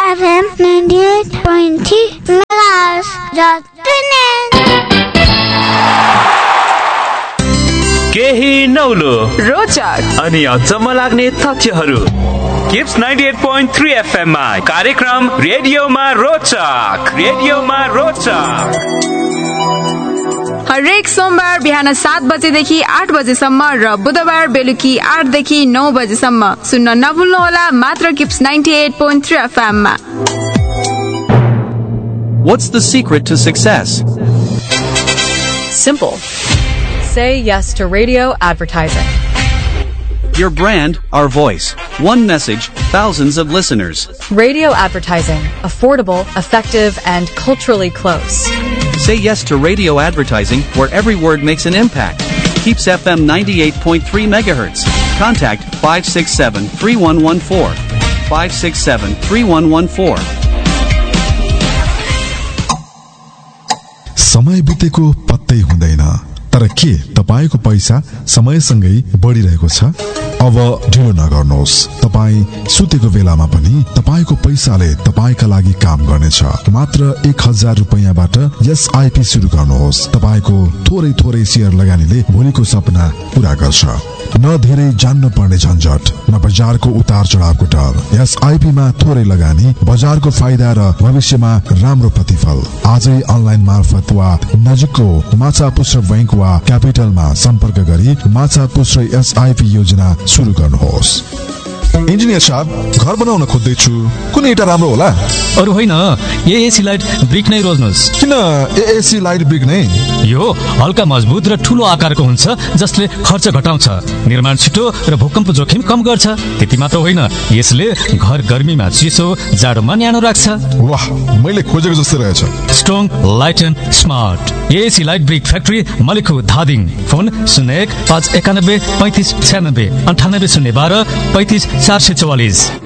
FM 98.3 megahertz. केही नौलो रोचक अनि अचम्म लाग्ने तथ्यहरू किप्स 98.3 FM मा कार्यक्रम रेडियोमा रोचक हरेक सोमबार बिहान 7 बजेदेखि 8 बजेसम्म र बुधबार बेलुकी 8 देखि 9 बजेसम्म सुन्न नभुल्नुहोला मात्र किप्स 98.3 FM मा। What's the secret to success? Simple. Say yes to radio advertising. Your brand, our voice. One message, thousands of listeners. Radio advertising. Affordable, effective, and culturally close. Say yes to radio advertising where every word makes an impact. Keeps FM 98.3 megahertz. Contact 567-3114. 567-3114. समय बितेको पत्तै हुँदैन, तर के तपाईको पैसा समयसँगै बढिरहेको छ? अब ढिलो नगर्नुहोस्। तपाई सुतेको बेलामा पनि तपाईको पैसाले तपाईका लागि काम गर्नेछ। मात्र 1000 रुपैयाँबाट एसआईपी सुरु गर्नुहोस्। तपाईको थोरै थोरै शेयर लगानीले भोलिको सपना पूरा गर्छ। न धेरै जान्न पर्ने झन्झट, न बजारको उतार चढावको डर। एसआईपी मा थोरै लगानी, बजारको फाइदा र भविष्यमा राम्रो प्रतिफल। आजै अनलाइन मार्फत वा नजिकको माछापुच्छ्र बैंक वा क्यापिटलमा सम्पर्क गरी माछापुच्छ्र एसआईपी योजना सुरु गर्नुहोस्। इन्जिनियर साहब, घर बनाउन खोज्दैछु, कुन इटा राम्रो होला? अरु होइन, एएसी लाइट ब्रिक नै रोज्नुहोस्। किन एएसी लाइट ब्रिक नै? यो हल्का मजबुत र ठूलो आकारको हुन्छ जसले खर्च घटाउँछ, निर्माण छिटो र भूकम्प जोखिम कम गर्छ। त्यति मात्र होइन, यसले घर गर्मीमा चिसो, जाडोमा न्यानो राख्छ। वाह, मैले खोजेको जस्तै रहेछ। Strong, light and smart. AAC light brick factory, मलिखु, Dhading. Phone 01 591 35 96 98 012 35 444।